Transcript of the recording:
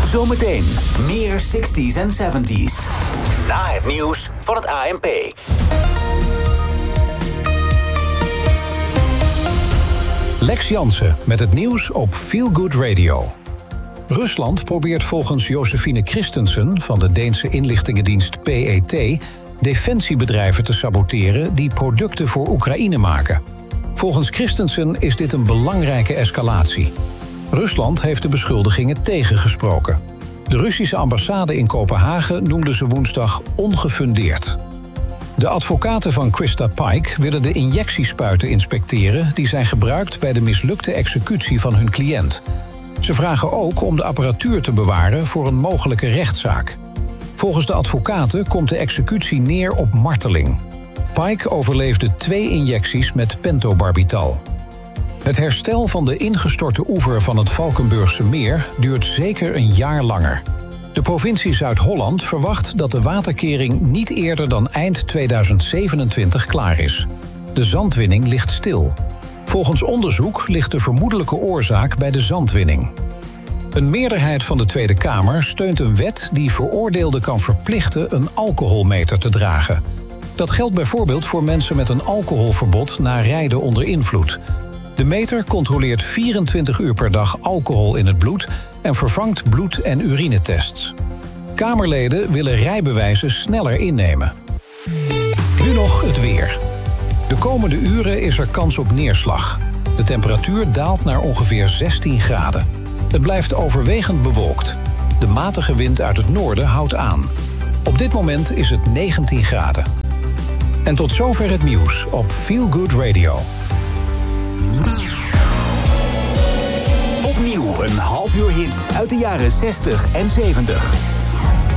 Zometeen meer 60s en 70s. Na het nieuws van het ANP. Lex Jansen met het nieuws op Feel Good Radio. Rusland probeert volgens Josephine Christensen van de Deense inlichtingendienst PET defensiebedrijven te saboteren die producten voor Oekraïne maken. Volgens Christensen is dit een belangrijke escalatie. Rusland heeft de beschuldigingen tegengesproken. De Russische ambassade in Kopenhagen noemde ze woensdag ongefundeerd. De advocaten van Krista Pike willen de injectiespuiten inspecteren die zijn gebruikt bij de mislukte executie van hun cliënt. Ze vragen ook om de apparatuur te bewaren voor een mogelijke rechtszaak. Volgens de advocaten komt de executie neer op marteling. Pike overleefde 2 injecties met pentobarbital. Het herstel van de ingestorte oever van het Valkenburgse meer duurt zeker een jaar langer. De provincie Zuid-Holland verwacht dat de waterkering niet eerder dan eind 2027 klaar is. De zandwinning ligt stil. Volgens onderzoek ligt de vermoedelijke oorzaak bij de zandwinning. Een meerderheid van de Tweede Kamer steunt een wet die veroordeelden kan verplichten een alcoholmeter te dragen. Dat geldt bijvoorbeeld voor mensen met een alcoholverbod na rijden onder invloed. De meter controleert 24 uur per dag alcohol in het bloed en vervangt bloed- en urinetests. Kamerleden willen rijbewijzen sneller innemen. Nu nog het weer. De komende uren is er kans op neerslag. De temperatuur daalt naar ongeveer 16 graden. Het blijft overwegend bewolkt. De matige wind uit het noorden houdt aan. Op dit moment is het 19 graden. En tot zover het nieuws op Feel Good Radio. Opnieuw een half uur hits uit de jaren 60 en 70.